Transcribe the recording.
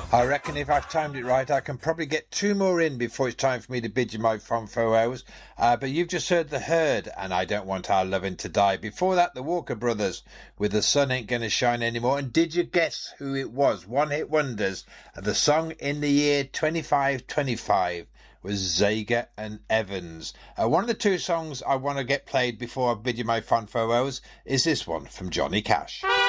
I reckon if I've timed it right, I can probably get two more in before it's time for me to bid you my fond farewells. But you've just heard The Herd and I Don't Want Our Loving to Die. Before that, the Walker Brothers with The Sun Ain't Gonna Shine Anymore. And did you guess who it was? One hit wonders. The song in the year 2525 was Zager and Evans. One of the two songs I want to get played before I bid you my fond farewells is this one from Johnny Cash.